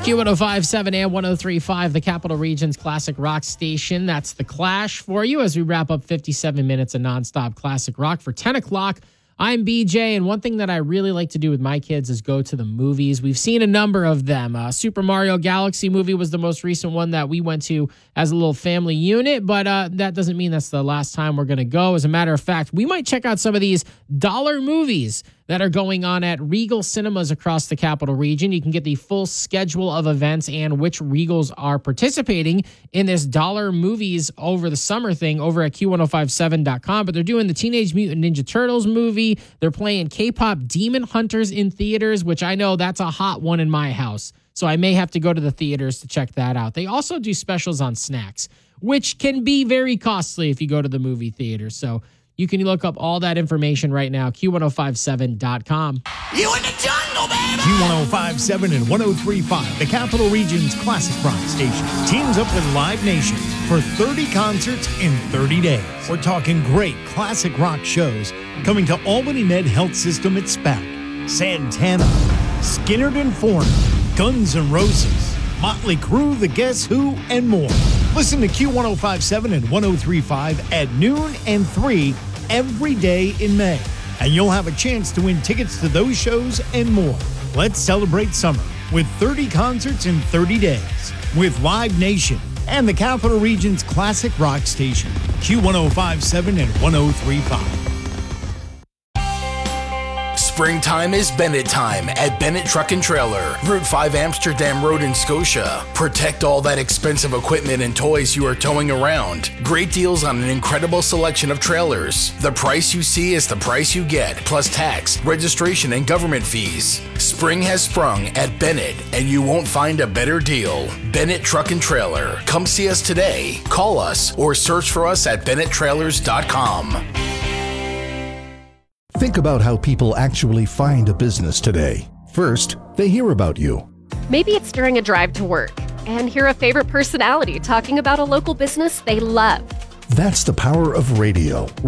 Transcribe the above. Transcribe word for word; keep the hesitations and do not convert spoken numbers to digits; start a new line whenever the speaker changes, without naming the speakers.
Q one oh five point seven and one oh three point five, the Capital Region's classic rock station. That's The Clash for you as we wrap up fifty-seven minutes of nonstop classic rock for ten o'clock. I'm B J, and one thing that I really like to do with my kids is go to the movies. We've seen a number of them. Uh, Super Mario Galaxy movie was the most recent one that we went to as a little family unit, but uh, that doesn't mean that's the last time we're going to go. As a matter of fact, we might check out some of these dollar movies that are going on at Regal Cinemas across the Capital Region. You can get the full schedule of events and which Regals are participating in this dollar movies over the summer thing over at Q ten fifty-seven dot com. But they're doing the Teenage Mutant Ninja Turtles movie. They're playing K-pop Demon Hunters in theaters, which I know that's a hot one in my house. So I may have to go to the theaters to check that out. They also do specials on snacks, which can be very costly if you go to the movie theater. So you can look up all that information right now, Q ten fifty-seven dot com.
You in the jungle, baby!
Q ten fifty-seven and one oh three point five, the Capital Region's classic rock station, teams up with Live Nation for thirty concerts in thirty days. We're talking great classic rock shows coming to Albany Med Health System at SPAC, Santana, Skynyrd and Foreigner, Guns N' Roses, Motley Crue, The Guess Who, and more. Listen to Q ten fifty-seven and one oh three point five at noon and three every day in May, and you'll have a chance to win tickets to those shows and more. Let's celebrate summer with thirty concerts in thirty days with Live Nation and the Capital Region's classic rock station, Q ten fifty-seven and one oh three point five.
Springtime is Bennett time at Bennett Truck and Trailer, Route five Amsterdam Road in Scotia. Protect all that expensive equipment and toys you are towing around. Great deals on an incredible selection of trailers. The price you see is the price you get, plus tax, registration, and government fees. Spring has sprung at Bennett, and you won't find a better deal. Bennett Truck and Trailer. Come see us today. Call us or search for us at bennett trailers dot com.
Think about how people actually find a business today. First, they hear about you.
Maybe it's during a drive to work and hear a favorite personality talking about a local business they love.
That's the power of radio.